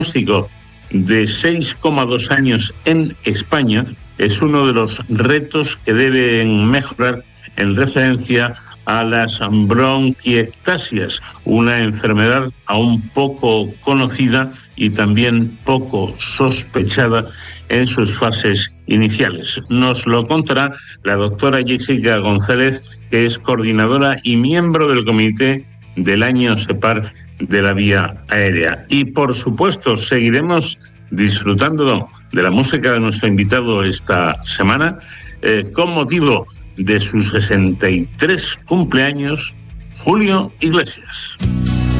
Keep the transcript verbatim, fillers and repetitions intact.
diagnóstico de seis coma dos años en España es uno de los retos que deben mejorar en referencia a las bronquiectasias, una enfermedad aún poco conocida y también poco sospechada en sus fases iniciales. Nos lo contará la doctora Jessica González, que es coordinadora y miembro del comité del año SEPAR de la vía aérea. Y por supuesto seguiremos disfrutando de la música de nuestro invitado esta semana eh, con motivo de sus sesenta y tres cumpleaños, Julio Iglesias.